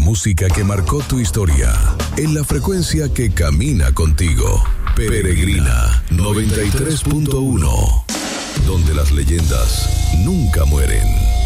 música que marcó tu historia, en la frecuencia que camina contigo. Peregrina 93.1, donde las leyendas nunca mueren.